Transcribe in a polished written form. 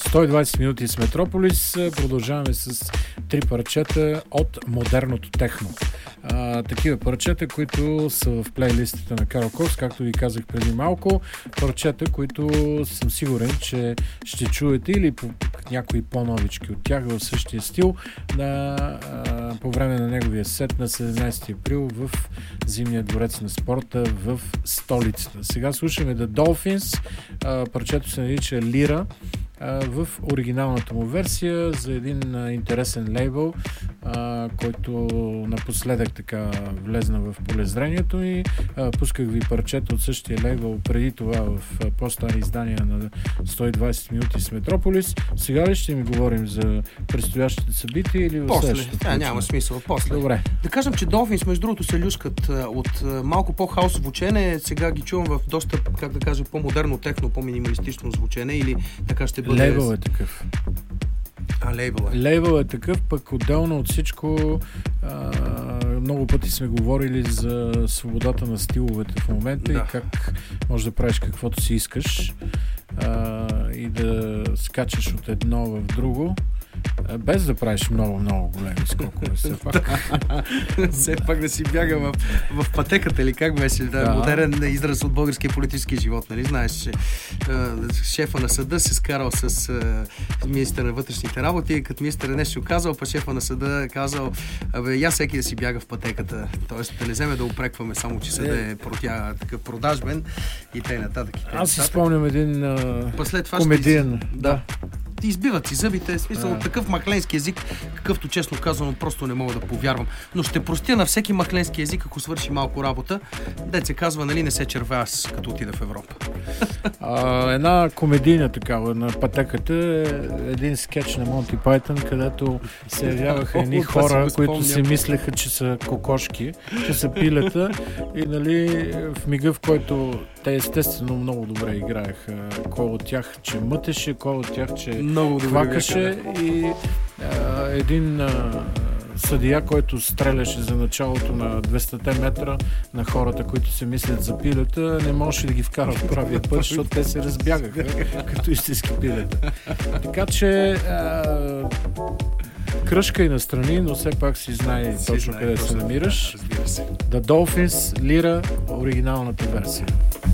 120 минути с Метрополис. Продължаваме с 3 парчета от модерното техно. Такива парчета, които са в плейлистите на Карл Кокс, както ви казах преди малко. Парчета, които съм сигурен, че ще чуете или по някои по-новички от тях в същия стил по време на неговия сет на 17 април в Зимния дворец на спорта в столицата. Сега слушаме The Dolphins. Парчето се нарича Лира в оригиналната му версия за един интересен лейбъл, който напоследък така влезна в полезрението и пусках ви парчета от същия лейбъл преди това в по-стари издания на 120 минути с Метрополис. Сега ли ще ми говорим за предстоящите събития или в следващото? Няма смисъл. После. Добре. Да кажем, че Dolphins, между другото, се люшкат от малко по-хаос звучене. Сега ги чувам в доста, как да кажа, по-модерно техно, по-минималистично звучене или така ще бъде. Лейбъл е такъв. Лейбъл е такъв, пък отделно от всичко много пъти сме говорили за свободата на стиловете в момента и как можеш да правиш каквото си искаш и да скачаш от едно в друго, без да правиш много големи скокове. Все пак да си бяга в пътеката или как беше модерен израз от българския политически живот, нали? Знаеш, че шефа на съда се скарал с министър на вътрешните работи и като министър нещо казал, па шефа на съда казал, я всеки да си бяга в пътеката. Тоест да не вземе да упрекваме само, че съда е такъв продажбен и т.н. Аз си спомням един комедиен. Ти избиват си зъбите, смисъл такъв махленски език, какъвто честно казано просто не мога да повярвам. Но ще простя на всеки махленски език, ако свърши малко работа. Дет се казва, нали, не се червя аз, като отида в Европа. Една комедийна такава на пътеката е един скетч на Монти Пайтън, където се явяваха едни хора, които си мислеха, че са кокошки, че са пилета и нали в мига, в който те естествено много добре играеха. Кой от тях, че мътеше, кой от тях, че хвакаше и един съдия, който стреляше за началото на 200 метра на хората, които се мислят за пилета, не можеше да ги вкара в правия път, защото те се разбягаха като истински пилета. Така че кръжка и настрани, но все пак си знае точно къде се намираш. The Dolphins, Лира, оригиналната версия.